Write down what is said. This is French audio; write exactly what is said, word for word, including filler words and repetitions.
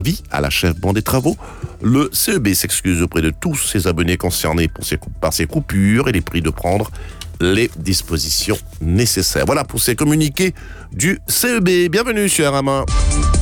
vie à l'achèvement des travaux. Le C E B s'excuse auprès de tous ses abonnés concernés pour ces, par ces coupures et les prie de prendre les dispositions nécessaires. Voilà pour ces communiqués du C E B. Bienvenue sur R M un.